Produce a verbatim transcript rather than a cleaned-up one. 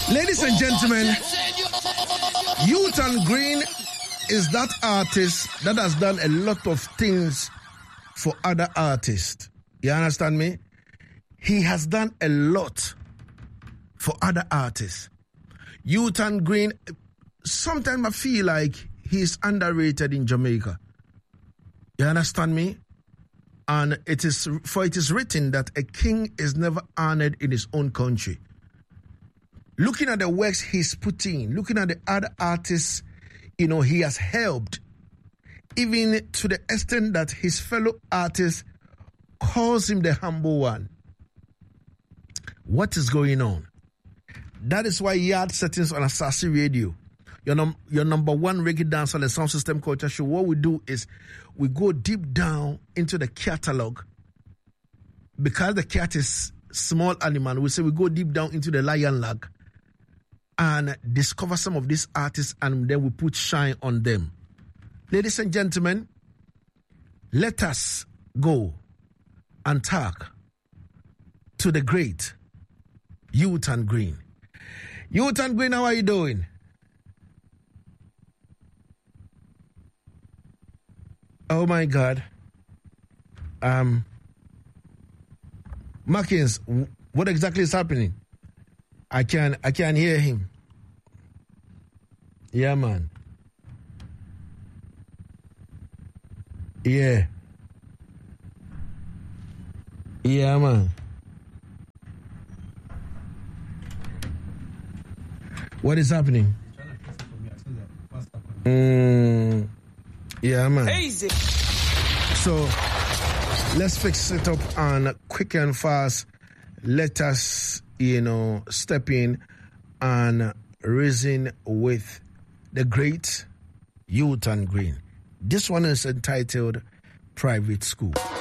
Ladies and gentlemen, U-Turn Green is that artist that has done a lot of things for other artists. You understand me? He has done a lot for other artists. U-Turn Green, sometimes I feel like he's underrated in Jamaica. You understand me? And it is for it is written that a king is never honored in his own country. Looking at the works he's put in, looking at the other artists, you know, he has helped, even to the extent that his fellow artists calls him the humble one. What is going on? That is why Yard Settings on Asasi Radio, your, num- your number one reggae dance on the Sound System Culture Show, what we do is we go deep down into the catalog. Because the cat is small animal, we say we go deep down into the lion lag and discover some of these artists, and then we put shine on them. Ladies and gentlemen, let us go and talk to the great U-Turn Green. U-Turn Green, how are you doing? Oh my God. Um, Markins, what exactly is happening? I can I can hear him. Yeah, man. Yeah. Yeah, man. What is happening? Mm, yeah, man. Easy. So let's fix it up and quick and fast. Let us, you know, step in and reason with the great U-Turn Green. This one is entitled Private School.